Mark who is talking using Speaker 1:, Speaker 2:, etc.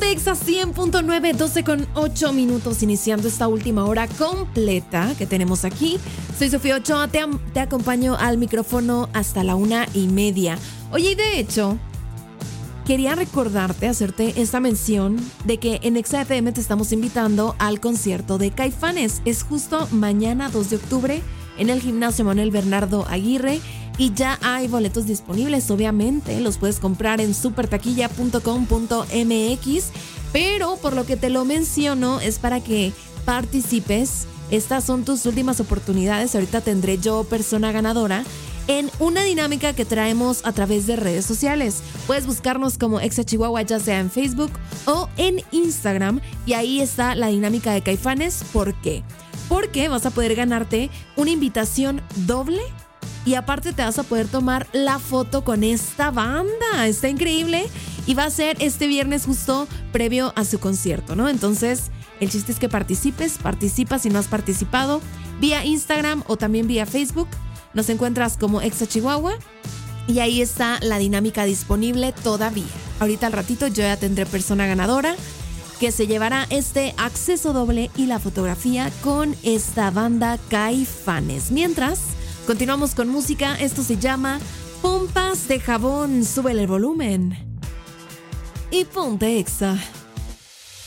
Speaker 1: de Exa 100.9, 12:08, iniciando esta última hora completa que tenemos aquí. Soy Sofía Ochoa, te acompaño al micrófono hasta la 1:30. Oye, y de hecho, quería recordarte, hacerte esta mención de que en Exa FM te estamos invitando al concierto de Caifanes. Es justo mañana 2 de octubre en el Gimnasio Manuel Bernardo Aguirre. Y ya hay boletos disponibles, obviamente, los puedes comprar en supertaquilla.com.mx, pero por lo que te lo menciono es para que participes. Estas son tus últimas oportunidades. Ahorita tendré yo persona ganadora en una dinámica que traemos a través de redes sociales. Puedes buscarnos como Exa Chihuahua, ya sea en Facebook o en Instagram, y ahí está la dinámica de Caifanes. ¿Por qué? Porque vas a poder ganarte una invitación doble. Y aparte te vas a poder tomar la foto con esta banda. Está increíble. Y va a ser este viernes justo previo a su concierto, ¿no? Entonces, el chiste es que participa si no has participado vía Instagram o también vía Facebook. Nos encuentras como Exa Chihuahua y ahí está la dinámica disponible todavía. Ahorita al ratito yo ya tendré persona ganadora que se llevará este acceso doble y la fotografía con esta banda Caifanes. Mientras, continuamos con música. Esto se llama Pompas de Jabón. Súbele el volumen y ponte Exa.